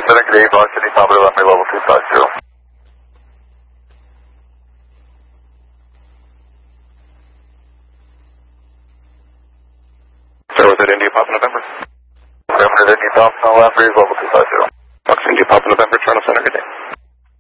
Lieutenant Gray, Fox City, Tower runway level 250. Sir, was it India Papa November? Affirmative, India Papa, left breeze level 250. Fox India Papa November, Toronto Center, good day.